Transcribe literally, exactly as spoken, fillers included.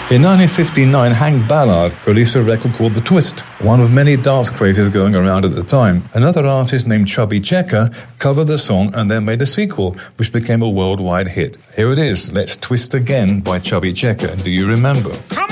In nineteen fifty-nine, Hank Ballard released a record called The Twist, one of many dance crazes going around at the time. Another artist named Chubby Checker covered the song and then made a sequel, which became a worldwide hit. Here it is, Let's Twist Again by Chubby Checker. Do you remember?